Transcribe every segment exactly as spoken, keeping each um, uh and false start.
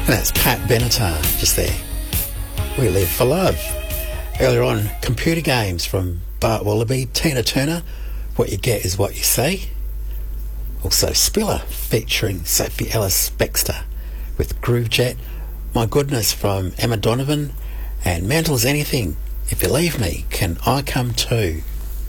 And that's Pat Benatar just there. We Live for Love. Earlier on, computer games from Bart Wallaby, Tina Turner, What You Get Is What You Say. Also Spiller featuring Sophie Ellis Bextor with Groovejet. My Goodness from Emma Donovan. And Mantle's Anything. If You Leave Me, Can I Come Too?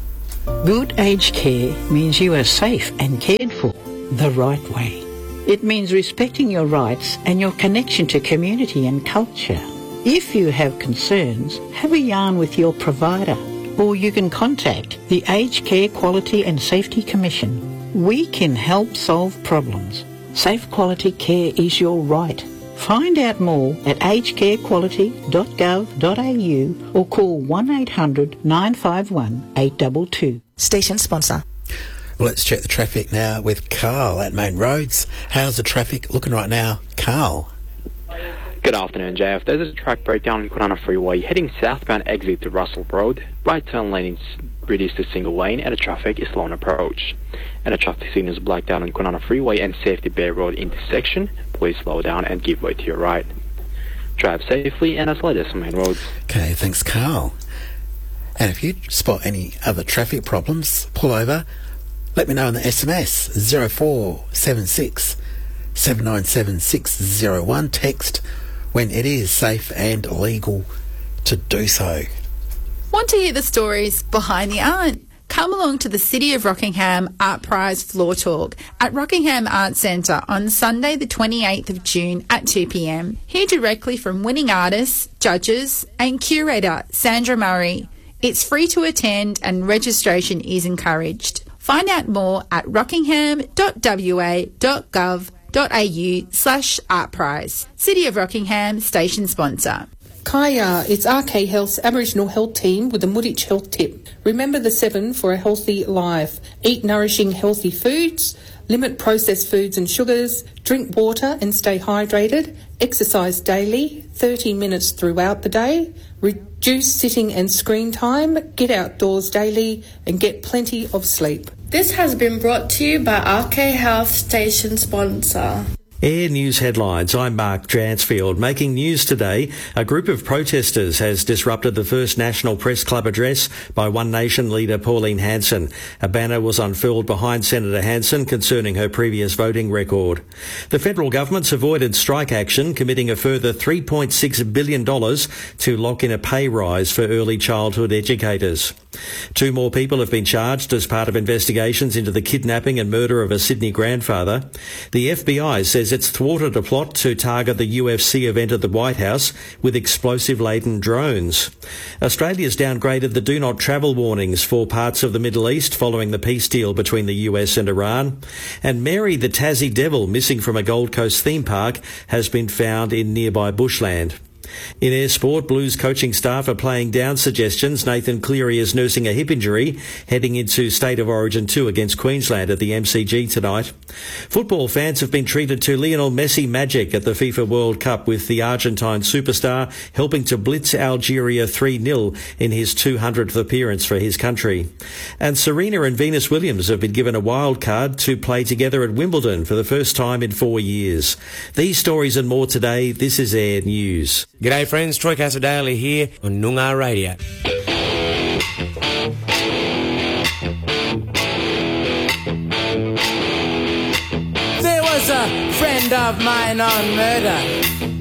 Good aged care means you are safe and cared for the right way. It means respecting your rights and your connection to community and culture. If you have concerns, have a yarn with your provider, or you can contact the Aged Care Quality and Safety Commission. We can help solve problems. Safe quality care is your right. Find out more at aged care quality dot gov dot a u or call one eight hundred nine five one eight two two. Station sponsor. Well, let's check the traffic now with Carl at Main Roads. How's the traffic looking right now, Carl? Good afternoon, J F. There's a track breakdown on Kwinana Freeway heading southbound exit to Russell Road. Right turn lane is reduced to single lane and the traffic is slow on approach. And the traffic signal is blacked out on Kwinana Freeway and Safety Bay Road intersection. Please slow down and give way to your right. Drive safely and as latest on Main Roads. Okay, thanks, Carl. And if you spot any other traffic problems, pull over. Let me know in the S M S zero four seven six seven nine seven six zero one. Text when it is safe and legal to do so. Want to hear the stories behind the art? Come along to the City of Rockingham Art Prize Floor Talk at Rockingham Arts Centre on Sunday the twenty-eighth of June at two p m. Hear directly from winning artists, judges and curator Sandra Murray. It's free to attend and registration is encouraged. Find out more at rockingham dot w a dot gov dot a u slash art prize. City of Rockingham station sponsor. Kaya, it's R K Health's Aboriginal Health Team with a Muditch Health Tip. Remember the seven for a healthy life. Eat nourishing healthy foods, limit processed foods and sugars, drink water and stay hydrated, exercise daily, thirty minutes throughout the day, reduce sitting and screen time, get outdoors daily and get plenty of sleep. This has been brought to you by R K Health station sponsor. Air News headlines. I'm Mark Dransfield. Making news today, a group of protesters has disrupted the first National Press Club address by One Nation leader Pauline Hanson. A banner was unfurled behind Senator Hanson concerning her previous voting record. The federal government's avoided strike action, committing a further three point six billion dollars to lock in a pay rise for early childhood educators. Two more people have been charged as part of investigations into the kidnapping and murder of a Sydney grandfather. The F B I says it's thwarted a plot to target the U F C event at the White House with explosive-laden drones. Australia's downgraded the do not travel warnings for parts of the Middle East following the peace deal between the U S and Iran. And Mary the Tassie Devil, missing from a Gold Coast theme park, has been found in nearby bushland. In air sport, Blues coaching staff are playing down suggestions Nathan Cleary is nursing a hip injury, heading into State of Origin two against Queensland at the M C G tonight. Football fans have been treated to Lionel Messi magic at the FIFA World Cup, with the Argentine superstar helping to blitz Algeria three nil in his two hundredth appearance for his country. And Serena and Venus Williams have been given a wild card to play together at Wimbledon for the first time in four years. These stories and more today. This is Air News. G'day friends, Troy Casadale here on Noongar Radio. There was a friend of mine on murder.